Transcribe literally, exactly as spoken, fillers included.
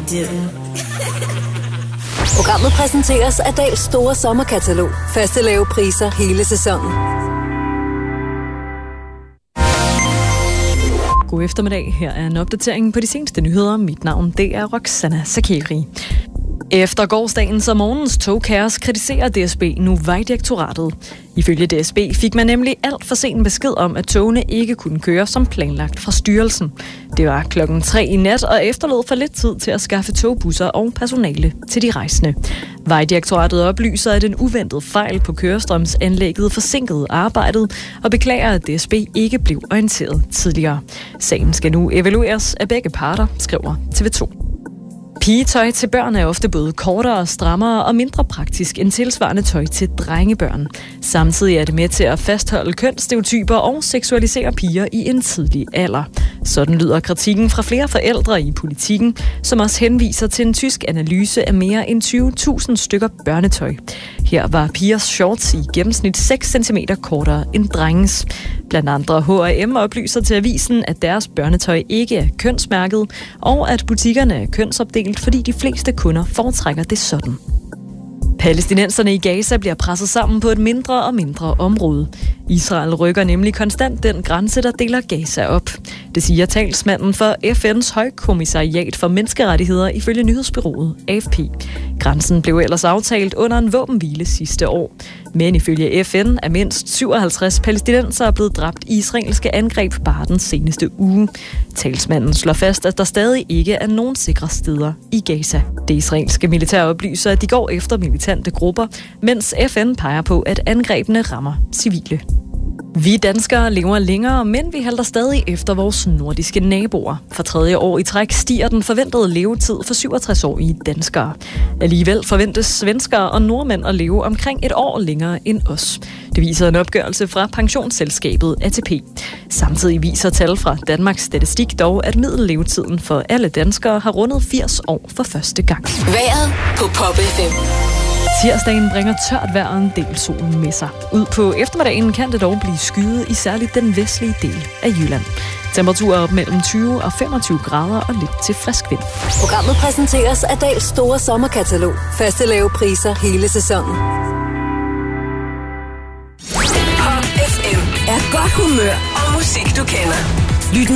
didn't. Programmet præsenteres af Dahls store sommerkatalog. Faste lave priser hele sæsonen. God eftermiddag. Her er en opdatering på de seneste nyheder. Mit navn det er Roxana Sakeri. Efter gårsdagens og morgens togkaos kritiserer D S B nu Vejdirektoratet. Ifølge D S B fik man nemlig alt for sent besked om, at togene ikke kunne køre som planlagt fra styrelsen. Det var klokken tre i nat og efterlod for lidt tid til at skaffe togbusser og personale til de rejsende. Vejdirektoratet oplyser, at en uventet fejl på kørestrømsanlægget forsinkede arbejdet og beklager, at D S B ikke blev orienteret tidligere. Sagen skal nu evalueres af begge parter, skriver T V to. Pigetøj til børn er ofte både kortere, strammere og mindre praktisk end tilsvarende tøj til drengebørn. Samtidig er det med til at fastholde kønsstereotyper og seksualisere piger i en tidlig alder. Sådan lyder kritikken fra flere forældre i Politikken, som også henviser til en tysk analyse af mere end tyve tusind stykker børnetøj. Her var pigers shorts i gennemsnit seks centimeter kortere end drenges. Blandt andre H og M oplyser til avisen, at deres børnetøj ikke er kønsmærket, og at butikkerne er kønsopdelt, fordi de fleste kunder foretrækker det sådan. Palæstinenserne i Gaza bliver presset sammen på et mindre og mindre område. Israel rykker nemlig konstant den grænse, der deler Gaza op. Det siger talsmanden for F N's højkommissariat for menneskerettigheder ifølge nyhedsbureauet A F P. Grænsen blev ellers aftalt under en våbenhvile sidste år. Men ifølge F N er mindst syvoghalvtreds palæstinensere blevet dræbt i israelske angreb bare den seneste uge. Talsmanden slår fast, at der stadig ikke er nogen sikre steder i Gaza. Det israelske militær oplyser, at de går efter militante grupper, mens F N peger på, at angrebene rammer civile. Vi danskere lever længere, men vi halter stadig efter vores nordiske naboer. For tredje år i træk stiger den forventede levetid for syvogtres-årige danskere. Alligevel forventes svenskere og nordmænd at leve omkring et år længere end os. Det viser en opgørelse fra pensionsselskabet A T P. Samtidig viser tal fra Danmarks Statistik dog, at middellevetiden for alle danskere har rundet firs år for første gang. Vejret på Pop F M. Tirsdagen bringer tørt vejr og en del sol med sig. Ud på eftermiddagen kan det dog blive skyet i særligt den vestlige del af Jylland. Temperaturer op mellem tyve og femogtyve grader og lidt til frisk vind. Programmet præsenteres af Dahls store sommerkatalog. Faste lave priser hele sæsonen. Pop F M er godt humør og musik, du kender. Lyt